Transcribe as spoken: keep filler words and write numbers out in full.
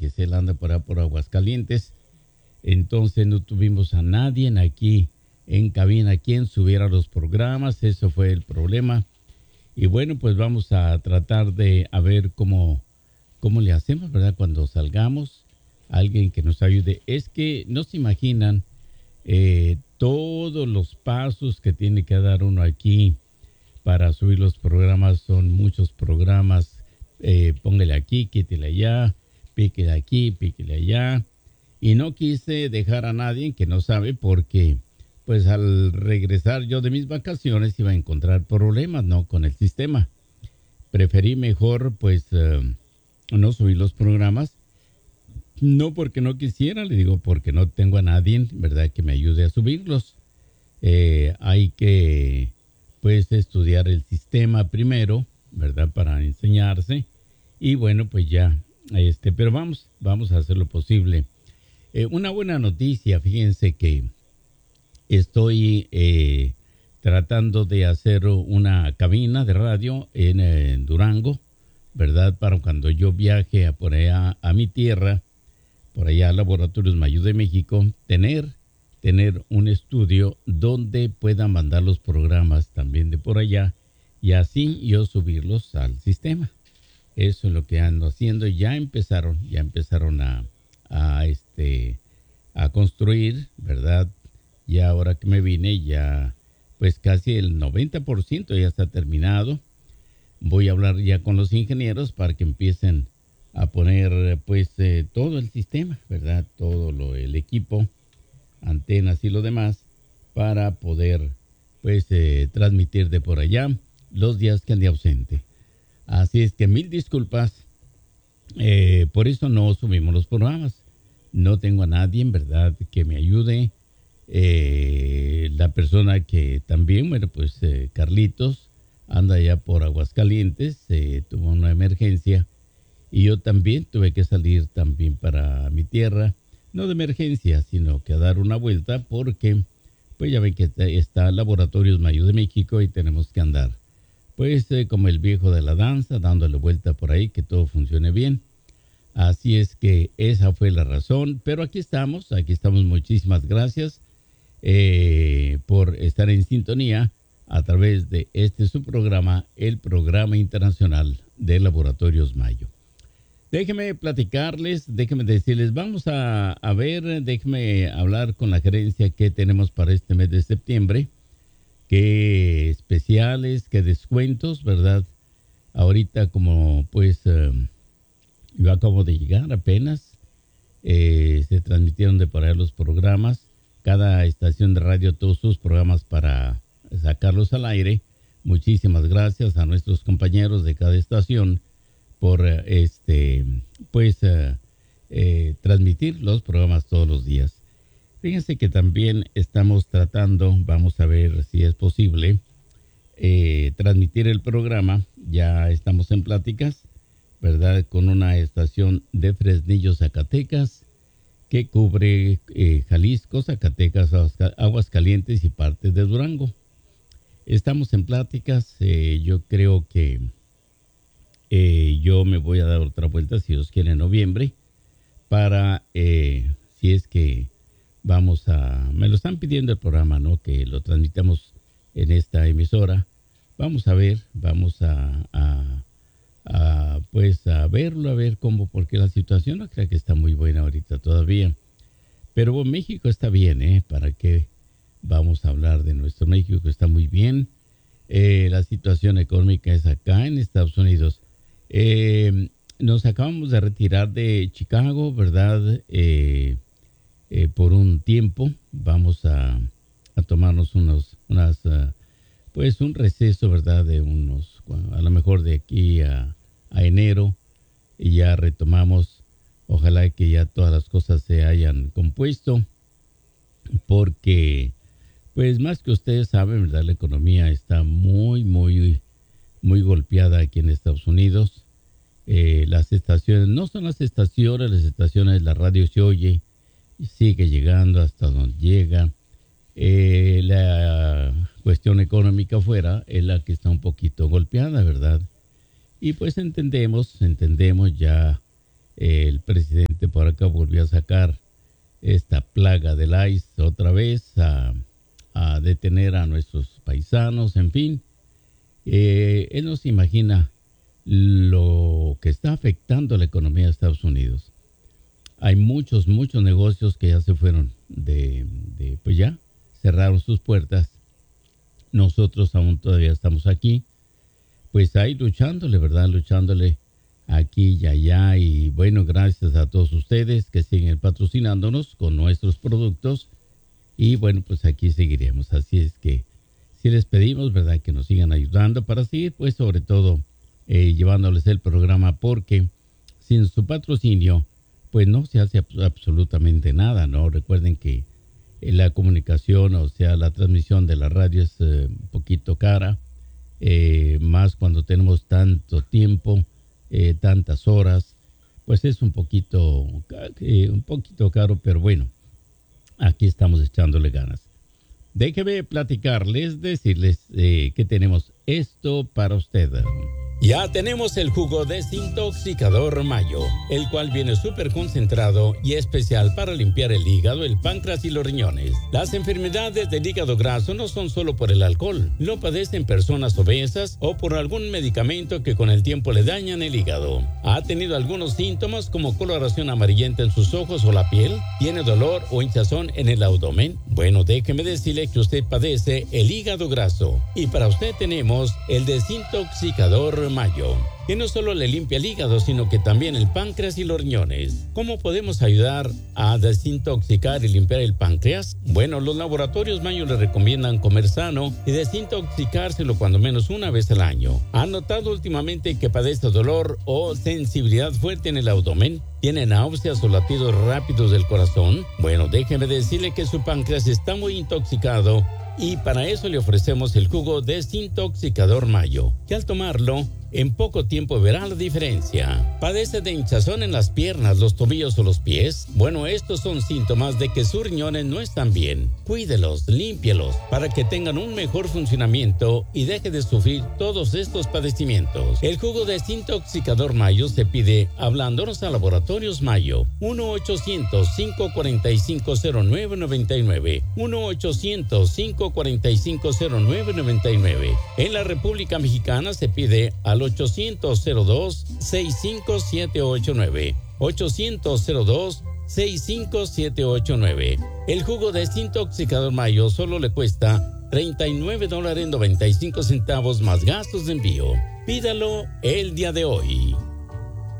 Gesell anda por ahí por Aguascalientes. Entonces no tuvimos a nadie aquí en cabina quien subiera los programas. Eso fue el problema. Y bueno, pues vamos a tratar de a ver cómo, cómo le hacemos, ¿verdad? Cuando salgamos, alguien que nos ayude. Es que no se imaginan eh, todos los pasos que tiene que dar uno aquí para subir los programas. Son muchos programas. Eh, póngale aquí, quítele allá, píquele aquí, píquele allá. Y no quise dejar a nadie que no sabe porque, pues al regresar yo de mis vacaciones iba a encontrar problemas, ¿no? Con el sistema. Preferí mejor, pues, uh, no subir los programas. No porque no quisiera, le digo, porque no tengo a nadie, ¿verdad?, que me ayude a subirlos. Eh, hay que, pues, estudiar el sistema primero, ¿verdad?, para enseñarse. Y bueno, pues ya, este, pero vamos, vamos a hacer lo posible. Eh, una buena noticia, fíjense que estoy eh, tratando de hacer una cabina de radio en, en Durango, ¿verdad? Para cuando yo viaje a por allá a mi tierra, por allá a Laboratorios Mayo de México, tener, tener un estudio donde pueda mandar los programas también de por allá y así yo subirlos al sistema. Eso es lo que ando haciendo. Ya empezaron, ya empezaron a, a este, a construir, ¿verdad? Y ahora que me vine ya, pues casi el noventa por ciento ya está terminado. Voy a hablar ya con los ingenieros para que empiecen a poner, pues, eh, todo el sistema, ¿verdad? Todo lo, el equipo, antenas y lo demás, para poder, pues, eh, transmitir de por allá los días que ande ausente. Así es que mil disculpas, eh, por eso no subimos los programas. No tengo a nadie, en verdad, que me ayude. Eh, la persona que también, bueno, pues eh, Carlitos anda allá por Aguascalientes, eh, tuvo una emergencia y yo también tuve que salir también para mi tierra, no de emergencia, sino que a dar una vuelta porque, pues ya ven que está, está Laboratorios Mayo de México y tenemos que andar. Pues eh, como el viejo de la danza, dándole vuelta por ahí, que todo funcione bien. Así es que esa fue la razón, pero aquí estamos, aquí estamos, muchísimas gracias eh, por estar en sintonía a través de este su programa, el Programa Internacional de Laboratorios Mayo. Déjenme platicarles, déjenme decirles, vamos a, a ver, déjenme hablar con la gerencia que tenemos para este mes de septiembre. Qué especiales, qué descuentos, ¿verdad? Ahorita como pues eh, yo acabo de llegar apenas, eh, se transmitieron de por ahí los programas, cada estación de radio todos sus programas para sacarlos al aire. Muchísimas gracias a nuestros compañeros de cada estación por eh, este pues eh, eh, transmitir los programas todos los días. Fíjense que también estamos tratando, vamos a ver si es posible, eh, transmitir el programa. Ya estamos en pláticas, ¿verdad? Con una estación de Fresnillo, Zacatecas, que cubre eh, Jalisco, Zacatecas, Aguascalientes y partes de Durango. Estamos en pláticas, eh, yo creo que eh, yo me voy a dar otra vuelta, si Dios quiere, en noviembre, para, eh, si es que vamos a, me lo están pidiendo el programa, ¿no? Que lo transmitamos en esta emisora. Vamos a ver, vamos a, a, a pues a verlo, a ver cómo, porque la situación no creo que está muy buena ahorita todavía. Pero bueno, México está bien, ¿eh? ¿Para qué vamos a hablar de nuestro México? Que está muy bien. Eh, la situación económica es acá en Estados Unidos. Eh, nos acabamos de retirar de Chicago, ¿verdad? Eh, Eh, por un tiempo vamos a, a tomarnos unos, unas, uh, pues un receso, ¿verdad? De unos, a lo mejor de aquí a, a enero y ya retomamos. Ojalá que ya todas las cosas se hayan compuesto porque, pues más que ustedes saben, ¿verdad? La economía está muy, muy, muy golpeada aquí en Estados Unidos. Eh, las estaciones, no son las estaciones, las estaciones, la radio se oye, sigue llegando hasta donde llega. Eh, la cuestión económica afuera es la que está un poquito golpeada, ¿verdad? Y pues entendemos, entendemos ya eh, el presidente por acá volvió a sacar esta plaga del ICE otra vez a, a detener a nuestros paisanos, en fin. Eh, él no se imagina lo que está afectando la economía de Estados Unidos. Hay muchos, muchos negocios que ya se fueron de, de pues ya cerraron sus puertas. Nosotros aún todavía estamos aquí, pues ahí luchándole, ¿verdad? Luchándole aquí y allá. Y bueno, gracias a todos ustedes que siguen patrocinándonos con nuestros productos. Y bueno, pues aquí seguiremos. Así es que sí les pedimos, ¿verdad?, que nos sigan ayudando para seguir, pues sobre todo eh, llevándoles el programa, porque sin su patrocinio, pues no se hace abs- absolutamente nada, ¿no? Recuerden que eh, la comunicación, o sea, la transmisión de la radio es eh, un poquito cara, eh, más cuando tenemos tanto tiempo, eh, tantas horas, pues es un poquito, eh, un poquito caro, pero bueno, aquí estamos echándole ganas. Déjeme platicarles, decirles eh, que tenemos esto para usted. Ya tenemos el jugo desintoxicador Mayo, el cual viene súper concentrado y especial para limpiar el hígado, el páncreas y los riñones. Las enfermedades del hígado graso no son solo por el alcohol, lo padecen personas obesas o por algún medicamento que con el tiempo le dañan el hígado. ¿Ha tenido algunos síntomas como coloración amarillenta en sus ojos o la piel? ¿Tiene dolor o hinchazón en el abdomen? Bueno, déjeme decirle que usted padece el hígado graso y para usted tenemos el desintoxicador Mayo, que no solo le limpia el hígado, sino que también el páncreas y los riñones. ¿Cómo podemos ayudar a desintoxicar y limpiar el páncreas? Bueno, los laboratorios Mayo le recomiendan comer sano y desintoxicárselo cuando menos una vez al año. ¿Ha notado últimamente que padece dolor o sensibilidad fuerte en el abdomen? ¿Tiene náuseas o latidos rápidos del corazón? Bueno, déjeme decirle que su páncreas está muy intoxicado y para eso le ofrecemos el jugo desintoxicador Mayo, que al tomarlo, en poco tiempo verá la diferencia. ¿Padece de hinchazón en las piernas, los tobillos o los pies? Bueno, estos son síntomas de que sus riñones no están bien. Cuídelos, límpielos, para que tengan un mejor funcionamiento y deje de sufrir todos estos padecimientos. El jugo desintoxicador Mayo se pide hablándonos a Laboratorios Mayo. uno ochocientos, cinco cuatro cinco, cero nueve nueve nueve. uno ochocientos, cinco cuatro cinco, cero nueve nueve nueve. En la República Mexicana se pide al ochocientos, cero dos, sesenta y cinco, setecientos ochenta y nueve. ochocientos, cero dos, sesenta y cinco, setecientos ochenta y nueve. El jugo desintoxicador Mayo solo le cuesta treinta y nueve dólares noventa y cinco centavos más gastos de envío. Pídalo el día de hoy.